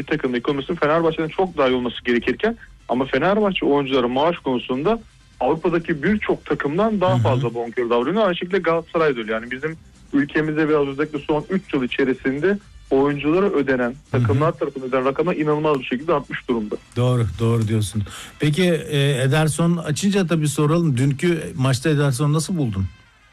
bir takımın ekonomisinin Fenerbahçe'den çok daha iyi olması gerekirken ama Fenerbahçe oyuncuları maaş konusunda Avrupa'daki birçok takımdan daha fazla bonkör davranıyor. Aynı şekilde Galatasaray da öyle. Yani bizim ülkemizde biraz özellikle son 3 yıl içerisinde oyunculara ödenen, takımlar tarafından ödenen rakamlar inanılmaz bir şekilde artmış durumda. Doğru diyorsun. Peki Ederson açınca tabii soralım. Dünkü maçta Ederson'u nasıl buldun?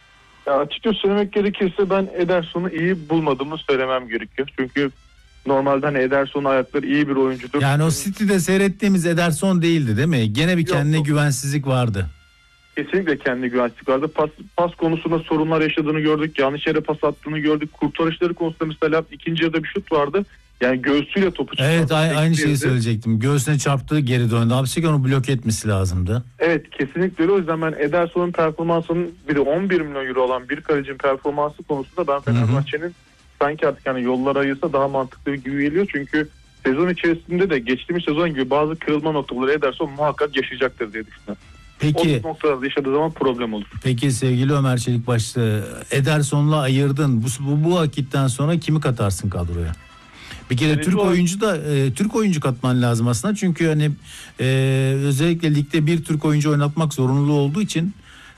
Ya açıkça söylemek gerekirse ben Ederson'u iyi bulmadığımı söylemem gerekiyor. Çünkü normalde hani Ederson'un ayakları iyi bir oyuncudur. Yani o City'de seyrettiğimiz Ederson değildi değil mi? Gene bir kendine güvensizlik vardı. Kesinlikle kendine güvensizlik vardı. Pas konusunda sorunlar yaşadığını gördük. Yanlış yere pas attığını gördük. Kurtarışları konusunda mesela ikinci yarıda bir şut vardı. Yani göğsüyle topu çıkardı. Evet, aynı şeyi söyleyecektim. Göğsüne çarptı, geri döndü. Hapsi onu blok etmesi lazımdı. Evet, kesinlikle öyle. O yüzden ben Ederson'un performansının biri 11 milyon euro olan bir kalecinin performansı konusunda ben Fenerbahçe'nin sanki artık yani yollar ayırsa daha mantıklı gibi geliyor. Çünkü sezon içerisinde de geçtiğimiz sezon gibi bazı kırılma noktaları Ederson muhakkak yaşayacaktır diye düşünüyorum. Peki, o noktalarda yaşadığı zaman problem olur. Peki sevgili Ömer Çelikbaşlı, Ederson'la ayırdın. Bu vakitten sonra kimi katarsın kadroya? Bir kere yani Türk oyuncu da Türk oyuncu katman lazım aslında. Çünkü hani özellikle ligde bir Türk oyuncu oynatmak zorunlu olduğu için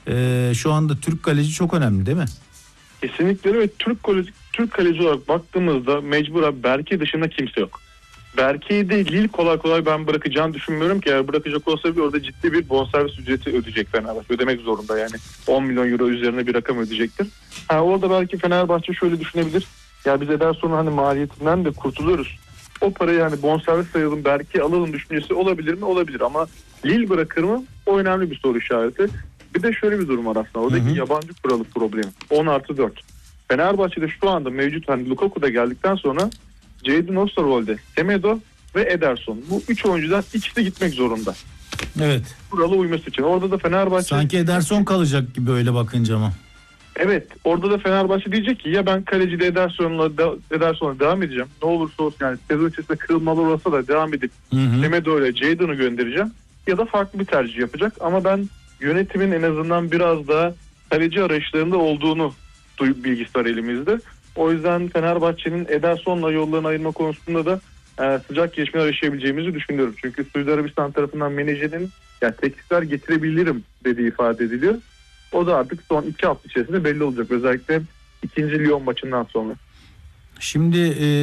şu anda Türk kaleci çok önemli değil mi? Kesinlikle evet. Türk kaleci olarak baktığımızda mecburen Berke dışında kimse yok. Berke'yi de Lille kolay kolay ben bırakacağını düşünmüyorum ki, eğer bırakacak olsa bir orada ciddi bir bonservis ücreti ödeyecek Fenerbahçe. Ödemek zorunda yani. 10 milyon euro üzerine bir rakam ödeyecektir. Orada belki Fenerbahçe şöyle düşünebilir. Ya biz Ederson'un hani maliyetinden de kurtuluyoruz. O parayı hani bonservis sayalım, Berke'yi alalım düşüncesi olabilir mi? Olabilir ama Lille bırakır mı? O önemli bir soru işareti. Bir de şöyle bir durum var aslında. Oradaki yabancı kuralı problemi. 10+4. Fenerbahçe'de şu anda mevcut hani Lukaku da geldikten sonra Jadon Osterwolde, Semedo ve Ederson. Bu 3 oyuncudan ikisi de gitmek zorunda. Evet. Kurala uyması için. Orada da Fenerbahçe... Sanki Ederson kalacak gibi öyle bakınca ama. Evet. Orada da Fenerbahçe diyecek ki ya ben kalecide Ederson'la devam edeceğim. Ne olursa olsun yani sezon içerisinde kırılmalar olsa da devam edip Semedo ile Jadon'u göndereceğim. Ya da farklı bir tercih yapacak. Ama ben yönetimin en azından biraz daha kaleci arayışlarında olduğunu bilgisi var elimizde. O yüzden Fenerbahçe'nin Ederson'la yollarını ayırma konusunda da sıcak gelişmeler yaşayabileceğimizi düşünüyorum. Çünkü Suudi Arabistan tarafından menajerin yani teklifler getirebilirim dediği ifade ediliyor. O da artık son 2 hafta içerisinde belli olacak. Özellikle 2. Lyon maçından sonra. Şimdi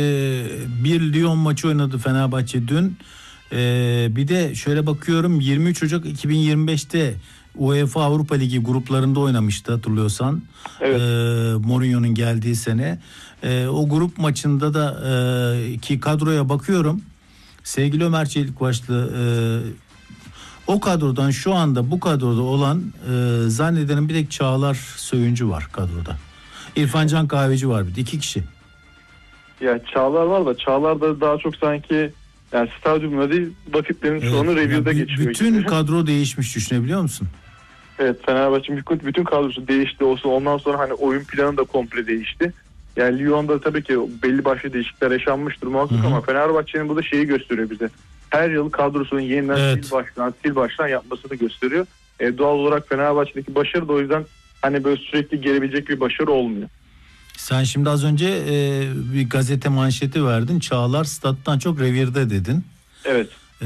bir Lyon maçı oynadı Fenerbahçe dün. Bir de şöyle bakıyorum 23 Ocak 2025'te UEFA Avrupa Ligi gruplarında oynamıştı hatırlıyorsan. Evet. Mourinho'nun geldiği sene. O grup maçında da ki kadroya bakıyorum. Sevgili Ömer Çelikbaşlı, o kadrodan şu anda bu kadroda olan zannederim bir tek Çağlar Söyüncü var kadroda. İrfan Can Kahveci var bir de 2 kişi. Ya Çağlar var da Çağlar da daha çok sanki yani stadyumda değil vakitlerin çoğunu review'da geçiyor. Bütün gibi. Kadro değişmiş, düşünebiliyor musun? Evet, Fenerbahçe'nin bütün kadrosu değişti olsun. Ondan sonra hani oyun planı da komple değişti. Yani Lyon'da tabii ki belli başlı değişiklikler yaşanmıştır muhakkak ama Fenerbahçe'nin bu da şeyi gösteriyor bize. Her yıl kadrosunun yeniden sil baştan yapmasını gösteriyor. Doğal olarak Fenerbahçe'deki başarı da o yüzden hani böyle sürekli gelebilecek bir başarı olmuyor. Sen şimdi az önce bir gazete manşeti verdin. Çağlar stat'tan çok revirde dedin. Evet.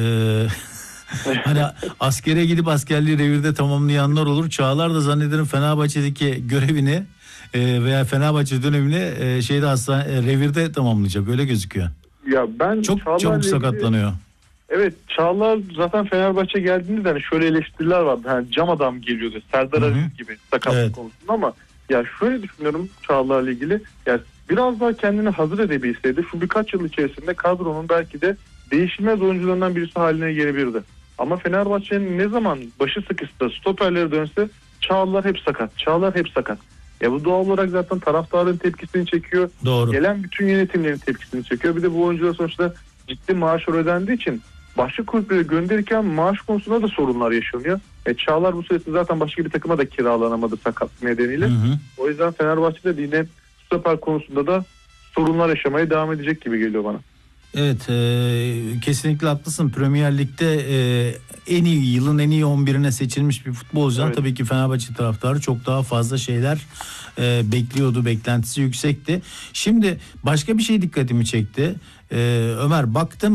Hani askere gidip askerliği revirde tamamlayanlar olur. Çağlar da zannederim Fenerbahçe'deki görevini veya Fenerbahçe dönemini revirde tamamlayacak. Öyle gözüküyor. Ya ben çok çabuk sakatlanıyor. Evet, Çağlar zaten Fenerbahçe geldiğinde de hani şöyle eleştiriler vardı. Hani cam adam geliyordu. Serdar Aziz gibi sakatlık konusunda ama ya şöyle düşünüyorum Çağlar'la ilgili. Ya biraz daha kendini hazır edebilseydi şu birkaç yıl içerisinde kadronun belki de değişilmez oyuncularından birisi haline gelebilirdi. Ama Fenerbahçe'nin ne zaman başı sıkışsa, stoperleri dönse Çağlar hep sakat. Ya bu doğal olarak zaten taraftarın tepkisini çekiyor. Doğru. Gelen bütün yönetimlerin tepkisini çekiyor. Bir de bu oyuncular sonuçta ciddi maaş ödendiği için başka kulüplere gönderirken maaş konusunda da sorunlar yaşanıyor. Çağlar bu süreçte zaten başka bir takıma da kiralanamadı sakat nedeniyle. O yüzden Fenerbahçe'de yine stoper konusunda da sorunlar yaşamaya devam edecek gibi geliyor bana. Evet, kesinlikle haklısın. Premier Lig'de yılın en iyi 11'ine seçilmiş bir futbolcudan tabii ki Fenerbahçe taraftarı çok daha fazla şeyler bekliyordu. Beklentisi yüksekti. Şimdi başka bir şey dikkatimi çekti. Ömer, baktım